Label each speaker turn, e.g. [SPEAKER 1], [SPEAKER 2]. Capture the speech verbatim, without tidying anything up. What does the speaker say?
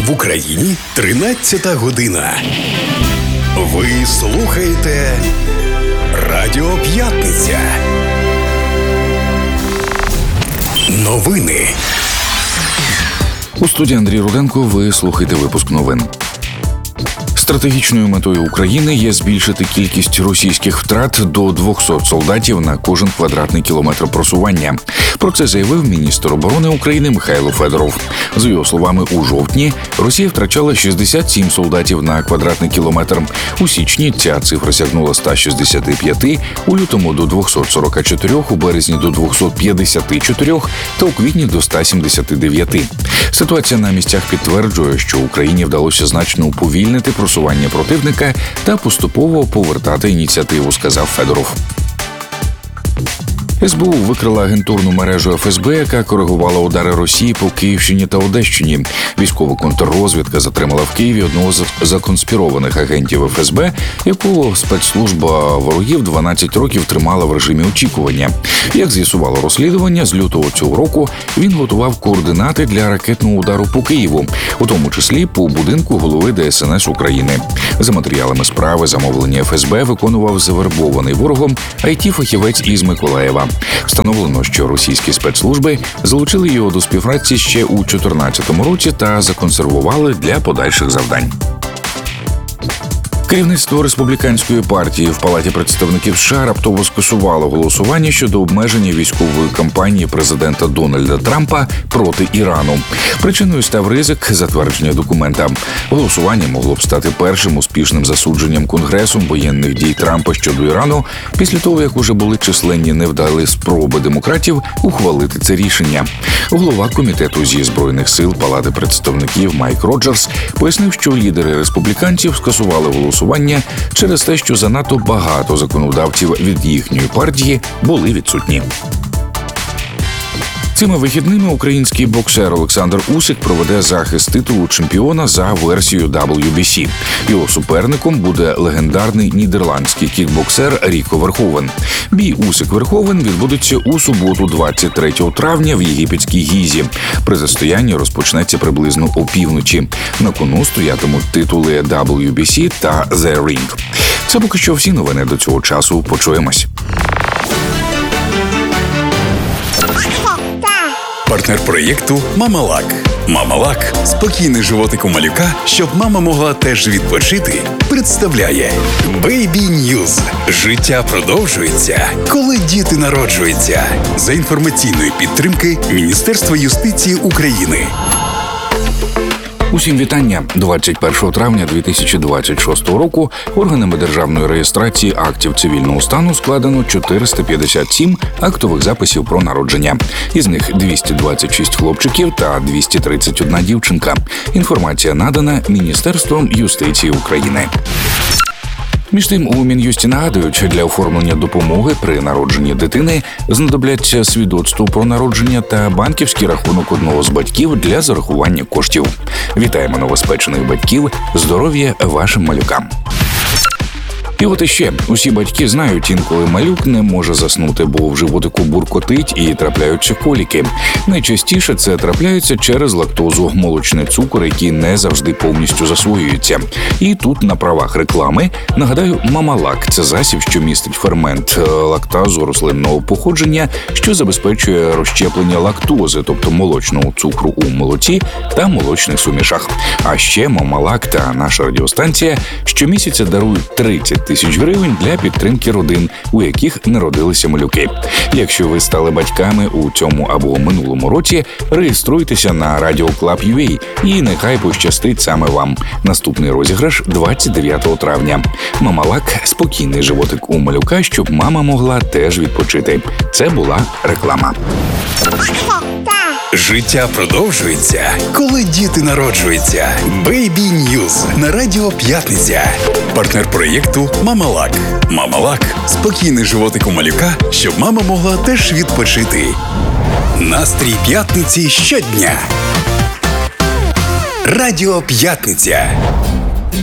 [SPEAKER 1] В Україні тринадцята година. Ви слухаєте Радіо П'ятниця. Новини.
[SPEAKER 2] У студії Андрій Руденко ви слухаєте випуск новин. Стратегічною метою України є збільшити кількість російських втрат до двохсот солдатів на кожен квадратний кілометр просування. Про це заявив міністр оборони України Михайло Федоров. За його словами, у жовтні Росія втрачала шістдесят сім солдатів на квадратний кілометр. У січні ця цифра сягнула ста шістдесяти п'яти, у лютому до двохсот сорока чотирьох, у березні до двохсот п'ятдесяти чотирьох та у квітні до ста сімдесяти дев'яти. Ситуація на місцях підтверджує, що Україні вдалося значно уповільнити просування противника та поступово повертати ініціативу, сказав Федоров. ес бе у викрила агентурну мережу еф ес бе, яка коригувала удари Росії по Київщині та Одещині. Військова контррозвідка затримала в Києві одного з законспірованих агентів еф ес бе, якого спецслужба ворогів дванадцять років тримала в режимі очікування. Як з'ясувало розслідування, з лютого цього року він готував координати для ракетного удару по Києву, у тому числі по будинку голови де ес ен ес України. За матеріалами справи, замовлення еф ес бе виконував завербований ворогом ай ті-фахівець із Миколаєва. Встановлено, що російські спецслужби залучили його до співпраці ще у дві тисячі чотирнадцятому році та законсервували для подальших завдань. Керівництво республіканської партії в Палаті представників США раптово скасувало голосування щодо обмеження військової кампанії президента Дональда Трампа проти Ірану. Причиною став ризик затвердження документа. Голосування могло б стати першим успішним засудженням Конгресом воєнних дій Трампа щодо Ірану після того, як уже були численні невдалі спроби демократів ухвалити це рішення. Голова комітету зі збройних сил Палати представників Майк Роджерс пояснив, що лідери республіканців скасували голосування через те, що занадто багато законодавців від їхньої партії були відсутні. Цими вихідними український боксер Олександр Усик проведе захист титулу чемпіона за версією дабл ю бі сі. Його суперником буде легендарний нідерландський кікбоксер Ріко Верховен. Бій Усик-Верховен відбудеться у суботу, двадцять третього травня в єгипетській Гізі. Протистояння розпочнеться приблизно опівночі. На кону стоятимуть титули дабл ю бі сі та The Ring. Це поки що всі новини до цього часу. Почуємось.
[SPEAKER 1] Партнер проєкту «Мамалак». «Мамалак» – спокійний животик у малюка, щоб мама могла теж відпочити, представляє Baby News. Життя продовжується, коли діти народжуються. За інформаційної підтримки Міністерства юстиції України.
[SPEAKER 2] Усім вітання. двадцять першого травня дві тисячі двадцять шостого року органами державної реєстрації актів цивільного стану складено чотириста п'ятдесят сім актових записів про народження. Із них двісті двадцять шість хлопчиків та двісті тридцять одна дівчинка. Інформація надана Міністерством юстиції України. Між тим, у Мін'юсті нагадують, для оформлення допомоги при народженні дитини знадобляться свідоцтво про народження та банківський рахунок одного з батьків для зарахування коштів. Вітаємо новоспечених батьків, здоров'я вашим малюкам. І от іще, усі батьки знають, інколи малюк не може заснути, бо в животику буркотить і трапляються коліки. Найчастіше це трапляється через лактозу, молочний цукор, який не завжди повністю засвоюється. І тут на правах реклами нагадаю, Мамалак – це засіб, що містить фермент лактазу рослинного походження, що забезпечує розщеплення лактози, тобто молочного цукру у молоці та молочних сумішах. А ще Мамалак та наша радіостанція щомісяця дарують тридцять тисяч гривень для підтримки родин, у яких народилися малюки. Якщо ви стали батьками у цьому або минулому році, реєструйтеся на радіо клаб крапка ю а і нехай пощастить саме вам. Наступний розіграш двадцять дев'ятого травня. Мамалак – спокійний животик у малюка, щоб мама могла теж відпочити. Це була реклама.
[SPEAKER 1] Життя продовжується, коли діти народжуються. Baby News на Радіо П'ятниця. Партнер проєкту «Мамалак». «Мамалак» – спокійний животик у малюка, щоб мама могла теж відпочити. Настрій п'ятниці щодня. Радіо П'ятниця.